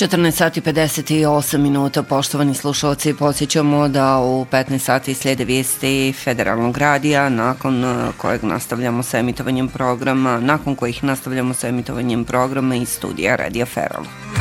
14 sati 58 minuta, poštovani slušalci, podsjećamo da u 15 sati slijede vijesti Federalnog radija, nakon kojih nastavljamo sa emitovanjem programa iz studija Radija Feral.